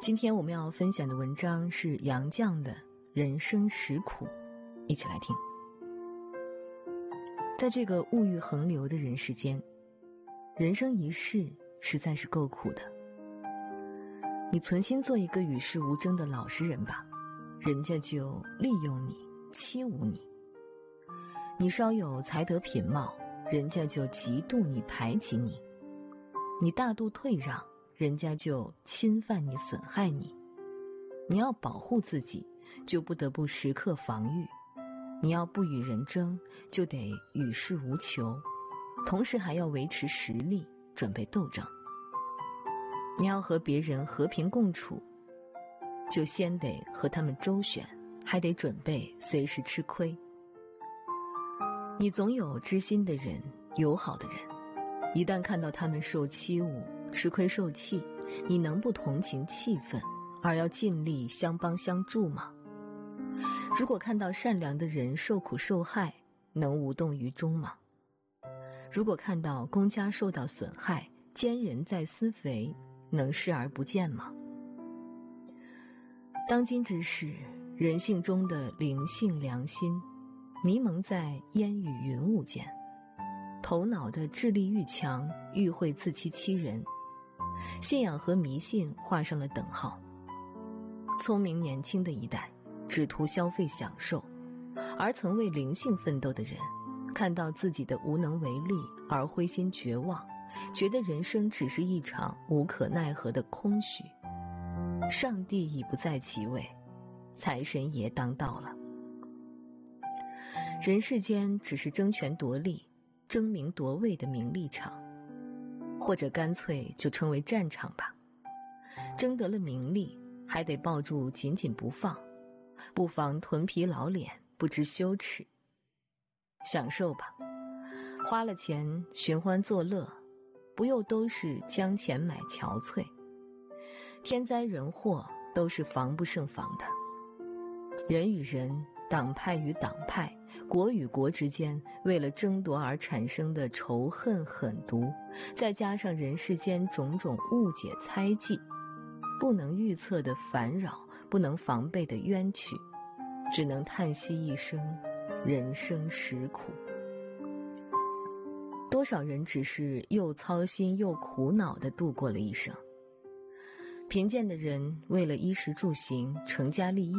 今天我们要分享的文章是杨绛的《人生实苦》，一起来听。在这个物欲横流的人世间，人生一世实在是够苦的。你存心做一个与世无争的老实人吧，人家就利用你，欺侮你；你稍有才德品貌，人家就嫉妒你，排挤你；你大度退让，人家就侵犯你，损害你。你要保护自己，就不得不时刻防御；你要不与人争，就得与世无求，同时还要维持实力，准备斗争。你要和别人和平共处，就先得和他们周旋，还得准备随时吃亏。你总有知心的人，友好的人，一旦看到他们受欺侮，吃亏受气，你能不同情气愤，而要尽力相帮相助吗？如果看到善良的人受苦受害，能无动于衷吗？如果看到公家受到损害，奸人在施肥，能视而不见吗？当今之世，人性中的灵性良心迷蒙在烟雨云雾间，头脑的智力愈强，愈会自欺欺人，信仰和迷信画上了等号。聪明年轻的一代只图消费享受，而曾为灵性奋斗的人，看到自己的无能为力而灰心绝望，觉得人生只是一场无可奈何的空虚。上帝已不在其位，财神爷当道了。人世间只是争权夺利、争名夺位的名利场，或者干脆就称为战场吧。争得了名利，还得抱住紧紧不放，不妨臀皮老脸，不知羞耻。享受吧，花了钱寻欢作乐，不又都是将钱买憔悴。天灾人祸都是防不胜防的，人与人、党派与党派、国与国之间为了争夺而产生的仇恨狠毒，再加上人世间种种误解猜忌，不能预测的烦扰，不能防备的冤屈，只能叹息一声人生实苦。多少人只是又操心又苦恼地度过了一生。贫贱的人为了衣食住行、成家立业，